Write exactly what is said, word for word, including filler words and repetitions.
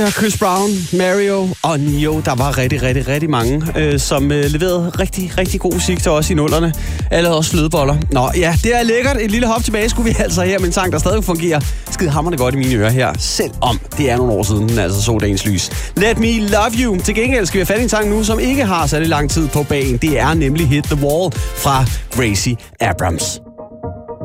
Chris Brown, Mario og Neo. Der var rigtig, rigtig, rigtig mange, øh, som øh, leverede rigtig, rigtig god musik til os i nullerne. Alle også flødeboller. Nå ja, det er lækkert. Et lille hop tilbage skulle vi altså her med en sang, der stadig fungerer skide hamrende godt i mine ører her. Selvom det er nogle år siden, den altså så dagens lys. Let Me Love You. Til gengæld skal vi have fat i en sang nu, som ikke har særlig lang tid på bagen. Det er nemlig Hit the Wall fra Gracie Abrams.